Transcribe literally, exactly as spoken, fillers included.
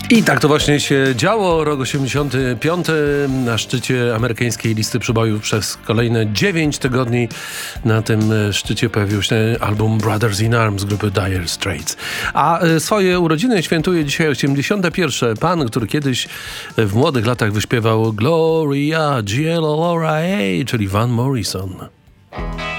I tak to właśnie się działo. Rok osiemdziesiąty piąty na szczycie amerykańskiej listy przybojów przez kolejne dziewięć tygodni. Na tym szczycie pojawił się album Brothers in Arms grupy Dire Straits. A swoje urodziny świętuje dzisiaj osiemdziesiąty pierwszy pan, który kiedyś w młodych latach wyśpiewał Gloria, G L O R I A, czyli Van Morrison.